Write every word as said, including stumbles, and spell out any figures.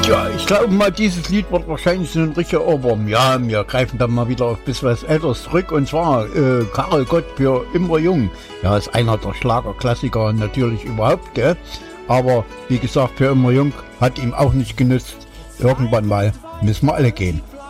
Ja, ich glaube mal, dieses Lied wird wahrscheinlich so ein richtiger Ohrwurm. Ja, wir greifen dann mal wieder auf bis was Älteres zurück. Und zwar äh, Karel Gott für Immer Jung. Ja, ist einer der Schlagerklassiker natürlich überhaupt, gell? Aber wie gesagt, für Immer Jung hat ihm auch nicht genützt. Irgendwann mal müssen wir alle gehen.